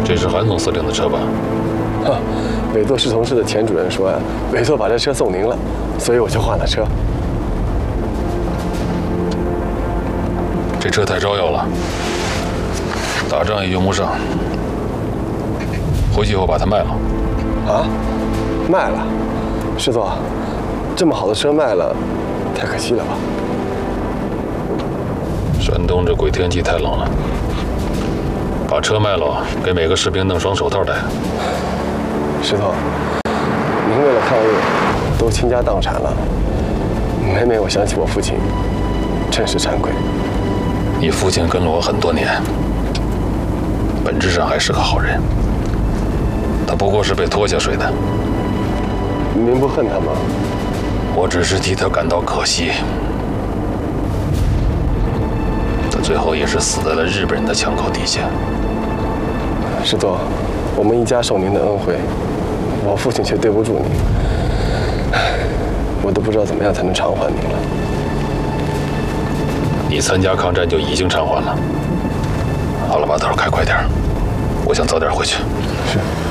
这是韩总司令的车吧？ 委托侍从室的钱主任说委托把这车送您了，所以我就换了车。 这车太招摇了，打仗也用不上。回去以后把它卖了。 啊？卖了？师座，这么好的车卖了，太可惜了吧？ 山东这鬼天气太冷了，把车卖了，给每个士兵弄双手套戴。 师座，您为了抗日都倾家荡产了，每每我想起我父亲，真是惭愧。 你父亲跟了我很多年，本质上还是个好人，他不过是被拖下水的。 您不恨他吗？ 我只是替他感到可惜。他最后也是死在了日本人的枪口底下。 师座，我们一家受您的恩惠，我父亲却对不住您，我都不知道怎么样才能偿还您了。 你参加抗战就已经偿还了。好了，把头开快点，我想早点回去。 是。